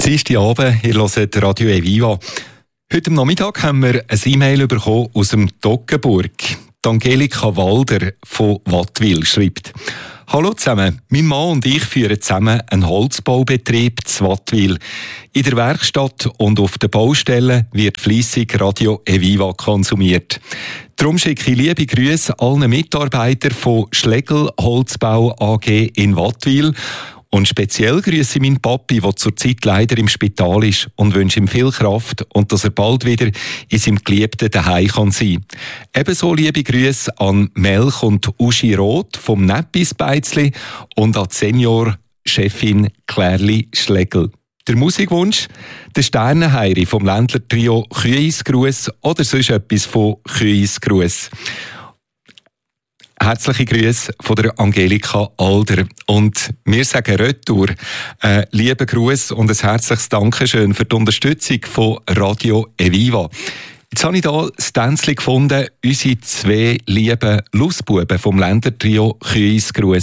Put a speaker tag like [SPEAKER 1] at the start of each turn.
[SPEAKER 1] Dienstagabend, ihr hört Radio Eviva. Heute am Nachmittag haben wir ein E-Mail bekommen aus dem Toggenburg. Angelika Walder von Wattwil schreibt: Hallo zusammen, mein Mann und ich führen zusammen einen Holzbaubetrieb zu Wattwil. In der Werkstatt und auf den Baustellen wird fleissig Radio Eviva konsumiert. Darum schicke ich liebe Grüße allen Mitarbeitern von Schlegel Holzbau AG in Wattwil. Und speziell grüße ich meinen Papi, der zurzeit leider im Spital ist, und wünsche ihm viel Kraft und dass er bald wieder in seinem geliebten Zuhause sein kann. Ebenso liebe Grüße an Melch und Uschi Roth vom Neppis-Beizli und an die Senior-Chefin Klärli Schlegel. Der Musikwunsch: der Sternenheiri vom Ländler-Trio Küisgruß oder sonst etwas von Küisgruß. Herzliche Grüße von der Angelika Alder. Und wir sagen retour lieben Gruß und ein herzliches Dankeschön für die Unterstützung von Radio Eviva. Jetzt habe ich hier das Tänzchen gefunden, unsere zwei lieben Lustbuben vom Ländler-Trio Küisgruß.